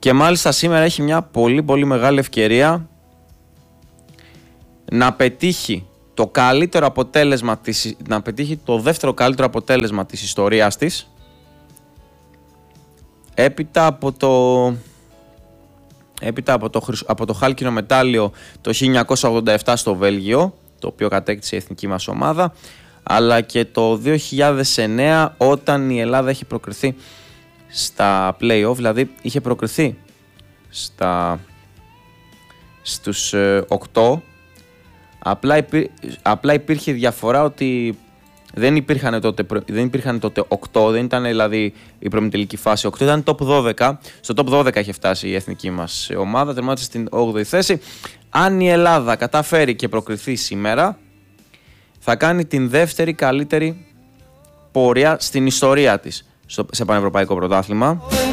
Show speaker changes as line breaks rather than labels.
Και μάλιστα σήμερα έχει μια πολύ πολύ μεγάλη ευκαιρία να πετύχει το καλύτερο αποτέλεσμα να πετύχει το δεύτερο καλύτερο αποτέλεσμα της ιστορίας της, έπειτα από το χάλκινο μετάλλιο το 1987 στο Βέλγιο, το οποίο κατέκτησε η εθνική μας ομάδα, αλλά και το 2009 όταν η Ελλάδα είχε προκριθεί στα play-off, δηλαδή είχε προκριθεί στους 8. Απλά υπήρχε διαφορά ότι δεν υπήρχαν τότε 8, δεν ήταν δηλαδή η προμετελική φάση 8, ήταν top 12. Στο top 12 είχε φτάσει η εθνική μας ομάδα, τερμάτισε στην 8η θέση. Αν η Ελλάδα καταφέρει και προκριθεί σήμερα, θα κάνει την δεύτερη καλύτερη πορεία στην ιστορία της σε πανευρωπαϊκό πρωτάθλημα.